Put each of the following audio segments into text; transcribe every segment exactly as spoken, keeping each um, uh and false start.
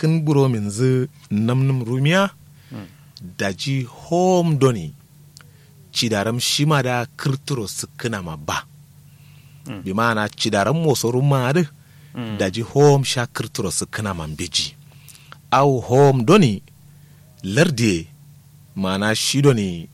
kin buro min zu namnum rumiya daji home doni cidaram shima da kirturo sukuna ma ba bi mana cidaram mosoru ma da daji home sha kirturo sukuna ma beji au home doni larde mana shi doni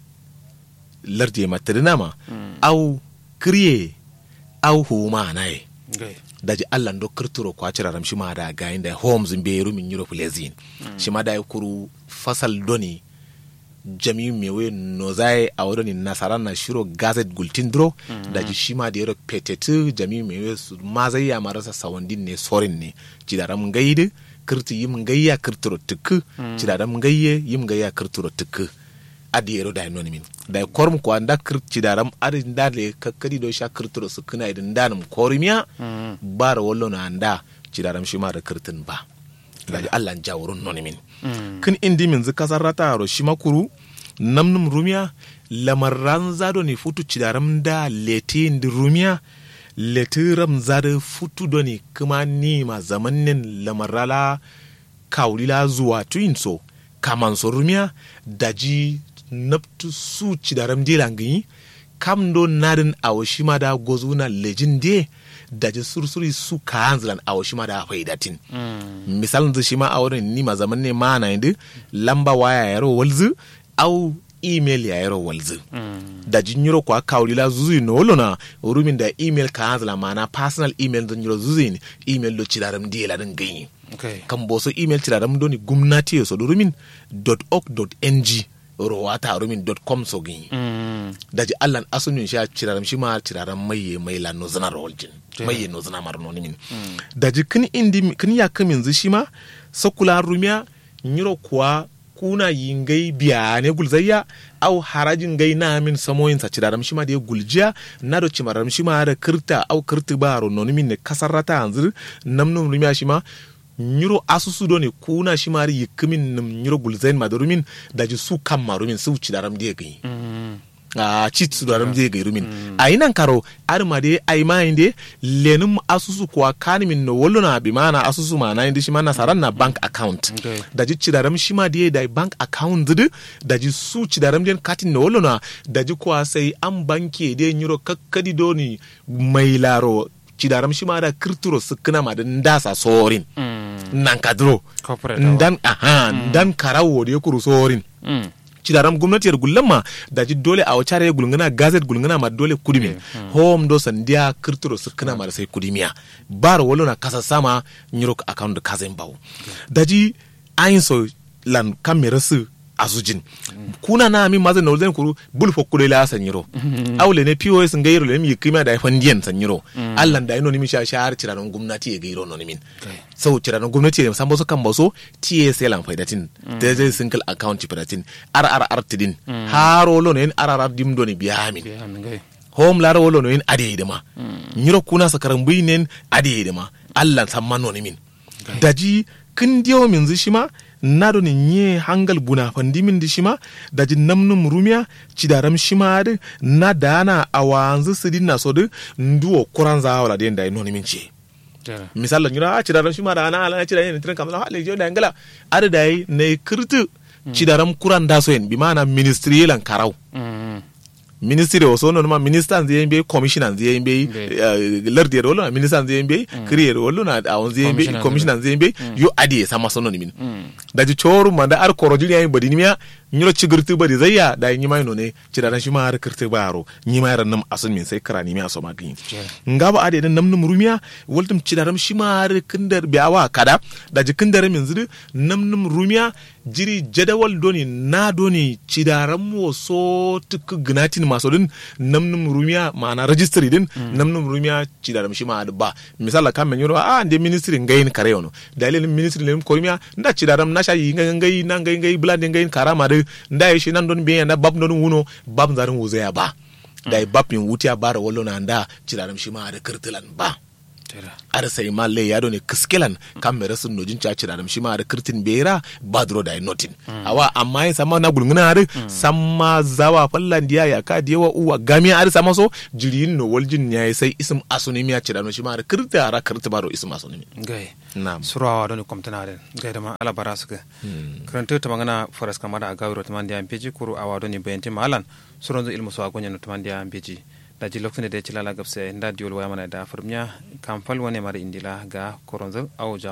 larde matrina ma au kriye au huma nae daji Allah ndo kirturo kwa ciraram shima da gayin da home zimbe rumin Europe lezin shima da kuru fasal doni jami'in mewe nozai a wadani nasarar na shiro gazet gultindro mm-hmm. da ji shima da yaro petetu jami'in mewe su mazai ya marasa sawandin ne sorin ne cidaram gaide kirti yim gayya kirturo tuku cidaram gayye yim gayya kirturo tuku adi yaro da yano min da korm ko anda kir cidaram adi ndale kakkadi do sha kirturo su kuna idan danum korimiya mm-hmm. bara wallo na anda cidaram shima da kirtin ba daji Allah jawurun noni min mm. kin indi min zu kasar rata ro shi makuru namnum rumiya lamarran zado ne futu cidaram da leti ndi rumiya letiram zado futu doni kuma ni ma zamanin lamarala kaulila zuwa twinso kaman so rumiya daji naptu su cidaram dilangi kam do nadin awashima da gozuna lejinde daji sursuri su kanzlan awashima da faidatin mm. misalin zu shima a wurin ni ma zaman ne ma na indi lamba waya yaro walzu au email ya yaro walzu mm. daji nyiro kwa kaulila zuzu no lona urumin da email kanzla mana personal email da nyiro zuzu ni email do cidaram diela din ganyi okay. kan boso email cidaram do ni gumnati so rumin .org.ng rowata rumin dot com so gini mm. daji allan asunin sha ciraram shi ma ciraram maye mai la no zana roljin maye no zana marno ni min mm. daji kin indi kin ya kamin zu shi ma sakula rumiya nyiro kuwa kuna yingai biya ne gulzayya au harajin gai na min samoyin sa ciraram shi ma da guljiya na do cimaram shi ma da kirta au kirti baro no ni min ne kasarata anzur namnum rumiya shi ma nyuro asusu do ne kuna shi mari yikimin nim nyuro gulzain madarumin daji su kam marumin su ci daram de gai a ci su daram de gai rumin a inan karo arma de ai ma inde lenum asusu kwa kanimin no wollona bi mana asusu ma na inde shi mana saran na bank account okay. daji ci daram shi ma de dai bank account de daji su ci daram den katin no wollona daji kwa sai an banke de nyuro kakkadi do ni mai laro ci daram shi ma da kirturo sukuna ma da ndasa sorin nan kadro ndan aha mm. ndan karawo da yakuru sorin mm. cidaram gwamnati gullamma da ji dole a wacce gulngana gazet gulngana ma dole kudimi okay. mm. home do sandiya kirturo sukuna ma da sai kudimiya bar wolo na kasa sama nyiro account da kazen bawo okay. da ji ayin so lan kamera su azujin mm. kuna na mi mazan na ulzen kuru bul fokkude la sanyiro mm. awle ne P O S ngayro le mi kima da fandiyan sanyiro mm. Allah da ino ni mi sha shahar ciranon gwamnati ya gairo no ni min okay. sau ciranon gwamnati ne san boso kan boso T S L an faidatin mm. da zai single account faidatin R R R tidin mm. haro lo ne R R R dim do ni biya min home lara wolo no in ade idema mm. nyiro kuna sakaran buinen ade idema Allah san manno ni min okay. daji kin diyo min zishima nado ni nye hangal buna fandimin di shima daji namnum rumiya cidaram shima de na dana awanzu sidin na sodu nduo kuranza wala de ndai noni minci yeah. misalla nyura a cidaram shima da ana ala cidaram ni tren kamala hale jo da ngala ada dai ne kirtu mm. cidaram kuranda so en bi mana ministerial an karaw mm. ministry also no ma minister nzi yembe commissioner nzi yembe lardier wala minister nzi yembe career wala na awon nzi yembe commissioner nzi yembe yo adi sama sono ni min daji choru manda ar korojili ay badi nimya nyiro cigirti badi zayya da nyima no ne cidaran shi ma har kirti baro nyima ran nam asun min sai karani mi aso magin ngaba adi dan namnum rumiya waltum cidaram shi ma har kindar biawa kada daji kindar min zudu namnum rumiya jiri jadawal doni na doni cidaram wo so tuk gnatin maso din namnum rumiya ma'ana registry din mm. namnum rumiya cidaram shi ma ba misala kan men yoro a ande ministry ngayin kare yono dalil ministry lem kormiya nda cidaram na shayi ngai na ngai ngai blade ngai karama de nda shi nan don be na bab don wuno bab zarin wuze ya ba dai babin wutiya bara wallo na nda cidaram shi ma da kirtilan ba ar sai ma le yado ne kiskelan kam mere sun nojin cha cira dam shi ma ar kirtin bera badro da notin awa amma yin sama na gulnguna ar samma zawa fallandiya ya ka diyawa uwa gami ar sama so jirin no waljin ya sai ism asuni ya cira no shi ma ar kirta ara kirta baro ism asuni gai na'am surawa don komtana den gai da ma ala barasuka karanta ta magana faras kamara a gawiro to mandiya peji kuru awa don bayante malan suronzo ilmu so agonya no to mandiya peji da ji lokacin da ya ci lalagabsa da diwol waya mana da farmiya kamfal wani mara indila ga koronzo auja